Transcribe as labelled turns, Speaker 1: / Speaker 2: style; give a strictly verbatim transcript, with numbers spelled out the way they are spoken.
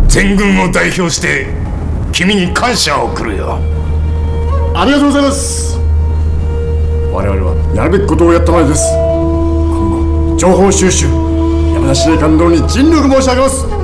Speaker 1: 全軍を代表して君に感謝を送るよ。
Speaker 2: ありがとうございます。我々はやるべきことをやったまでです。今後情報収集、山田司令官殿に尽力申し上げます。